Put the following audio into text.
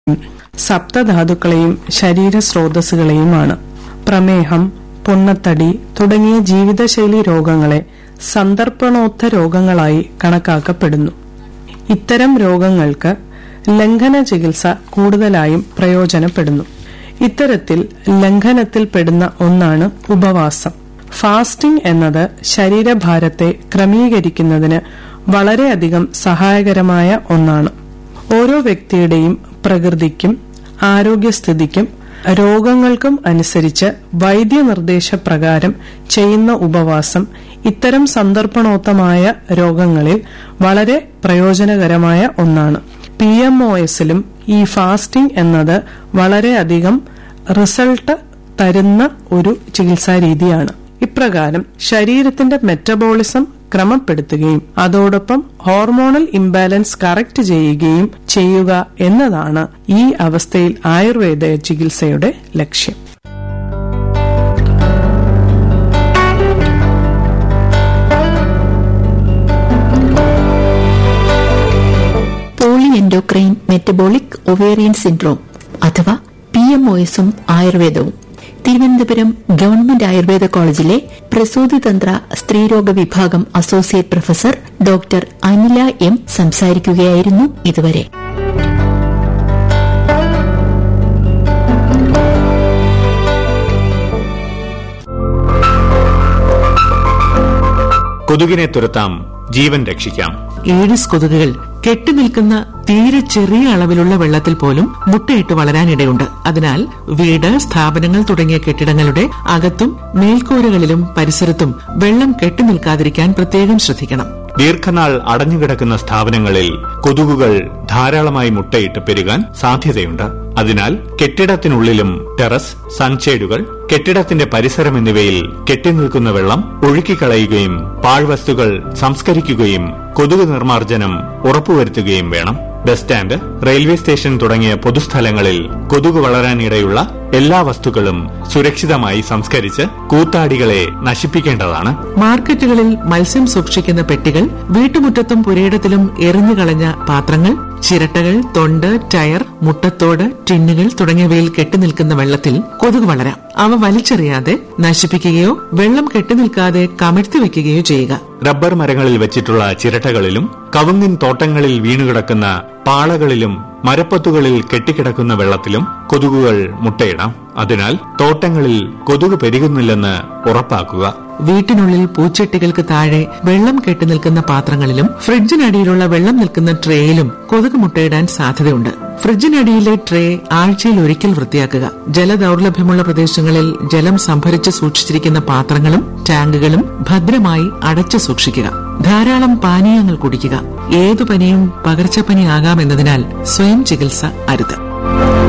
സപ്തധാതുക്കളെയും ശരീര സ്രോതസ്സുകളെയുമാണ്. പ്രമേഹം, പൊണ്ണത്തടി തുടങ്ങിയ ജീവിതശൈലി രോഗങ്ങളെ സന്ദർപ്പണോക്ത രോഗങ്ങളായി കണക്കാക്കപ്പെടുന്നു. ഇത്തരം രോഗങ്ങൾക്ക് ലംഘന ചികിത്സ കൂടുതലായും പ്രയോജനപ്പെടുന്നു. ഇത്തരത്തിൽ ലംഘനത്തിൽപ്പെടുന്ന ഒന്നാണ് ഉപവാസം. ഫാസ്റ്റിംഗ് എന്നത് ശരീരഭാരത്തെ ക്രമീകരിക്കുന്നതിന് വളരെയധികം സഹായകരമായ ഒന്നാണ്. ഓരോ വ്യക്തിയുടെയും പ്രകൃതിക്കും ആരോഗ്യസ്ഥിതിക്കും രോഗങ്ങൾക്കും അനുസരിച്ച് വൈദ്യനിർദ്ദേശപ്രകാരം ചെയ്യുന്ന ഉപവാസം ഇത്തരം സന്ദർപ്പണോക്തമായ രോഗങ്ങളിൽ വളരെ പ്രയോജനകരമായ ഒന്നാണ്. PMOSലും ഈ ഫാസ്റ്റിംഗ് എന്നത് വളരെയധികം റിസൾട്ട് തരുന്ന ഒരു ചികിത്സാരീതിയാണ്. ഇപ്രകാരം ശരീരത്തിന്റെ മെറ്റബോളിസം ക്രമപ്പെടുത്തുകയും അതോടൊപ്പം ഹോർമോണൽ ഇംബാലൻസ് കറക്റ്റ് ചെയ്യുകയും ചെയ്യുക എന്നതാണ് ഈ അവസ്ഥയിൽ ആയുർവേദ ചികിത്സയുടെ ലക്ഷ്യം. പോളിഎൻഡോക്രൈൻ മെറ്റബോളിക് ഒവേറിയൻ സിൻഡ്രോം അഥവാ PMOSും ആയുർവേദവും. തിരുവനന്തപുരം ഗവൺമെന്റ് ആയുർവേദ കോളേജിലെ പ്രസൂതിതന്ത്ര സ്ത്രീരോഗ വിഭാഗം associate professor doctor Anila M സംസാരിക്കുകയായിരുന്നു ഇതുവരെ. കൊതുകിനെ തുരത്താം, ജീവൻ രക്ഷിക്കാം. ഏഡിസ് കൊതുകുകൾ കെട്ടിനിൽക്കുന്ന തീരെ ചെറിയ അളവിലുള്ള വെള്ളത്തിൽ പോലും മുട്ടയിട്ട് വളരാനിടയുണ്ട്. അതിനാൽ വീട്, സ്ഥാപനങ്ങൾ തുടങ്ങിയ കെട്ടിടങ്ങളുടെ അകത്തും മേൽക്കൂരകളിലും പരിസരത്തും വെള്ളം കെട്ടിനിൽക്കാതിരിക്കാൻ പ്രത്യേകം ശ്രദ്ധിക്കണം. ദീർഘനാൾ അടഞ്ഞുകിടക്കുന്ന സ്ഥാപനങ്ങളിൽ കൊതുകുകൾ ധാരാളമായി മുട്ടയിട്ട് പെരുകാൻ സാധ്യതയുണ്ട്. അതിനാൽ കെട്ടിടത്തിനുള്ളിലും ടെറസ്, സൺഷേഡുകൾ, കെട്ടിടത്തിന്റെ പരിസരം എന്നിവയിൽ കെട്ടിനിൽക്കുന്ന വെള്ളം ഒഴുക്കിക്കളയുകയും പാഴ്വസ്തുക്കൾ സംസ്കരിക്കുകയും കൊതുക് നിർമ്മാർജ്ജനം ഉറപ്പുവരുത്തുകയും വേണം. ബസ് സ്റ്റാൻഡ്, റെയിൽവേ സ്റ്റേഷൻ തുടങ്ങിയ പൊതുസ്ഥലങ്ങളിൽ കൊതുക് വളരാനിടയുള്ള എല്ലാ വസ്തുക്കളും സുരക്ഷിതമായി സംസ്കരിച്ച് കൂത്താടികളെ നശിപ്പിക്കേണ്ടതാണ്. മാർക്കറ്റുകളിൽ മത്സ്യം സൂക്ഷിക്കുന്ന പെട്ടികൾ, വീട്ടുമുറ്റത്തും പുരയിടത്തിലും എറിഞ്ഞുകളഞ്ഞ പാത്രങ്ങൾ, ചിരട്ടകൾ, തൊണ്ട്, ടയർ, മുട്ടത്തോട്, ടിന്നുകൾ തുടങ്ങിയവയിൽ കെട്ടിനിൽക്കുന്ന വെള്ളത്തിൽ കൊതുക് വളരാം. അവ വലിച്ചെറിയാതെ നശിപ്പിക്കുകയോ വെള്ളം കെട്ടിനിൽക്കാതെ കമഴ്ത്തിവെക്കുകയോ ചെയ്യുക. റബ്ബർ മരങ്ങളിൽ വെച്ചിട്ടുള്ള ചിരട്ടകളിലും കവുങ്ങിൻ തോട്ടങ്ങളിൽ വീണുകിടക്കുന്ന പാളകളിലും മരപ്പത്തുകളിൽ കെട്ടിക്കിടക്കുന്ന വെള്ളത്തിലും കൊതുകുകൾ മുട്ടയിടാം. അതിനാൽ തോട്ടങ്ങളിൽ കൊതുക് പെരുകുന്നില്ലെന്ന് ഉറപ്പാക്കുക. വീട്ടിനുള്ളിൽ പൂച്ചട്ടികൾക്ക് താഴെ വെള്ളം കെട്ടിനിൽക്കുന്ന പാത്രങ്ങളിലും ഫ്രിഡ്ജിനടിയിലുള്ള വെള്ളം നിൽക്കുന്ന ട്രേയിലും കൊതുക് മുട്ടയിടാൻ സാധ്യതയുണ്ട്. ഫ്രിഡ്ജിനടിയിലെ ട്രേ ആഴ്ചയിൽ ഒരിക്കൽ വൃത്തിയാക്കുക. ജലദൌർലഭ്യമുള്ള പ്രദേശങ്ങളിൽ ജലം സംഭരിച്ച് സൂക്ഷിച്ചിരിക്കുന്ന പാത്രങ്ങളും ടാങ്കുകളും ഭദ്രമായി അടച്ചു സൂക്ഷിക്കുക. ധാരാളം പാനീയങ്ങൾ കുടിക്കുക. ഏതു പനിയും പകർച്ചപ്പനിയാകാമെന്നതിനാൽ സ്വയം ചികിത്സ അരുത്.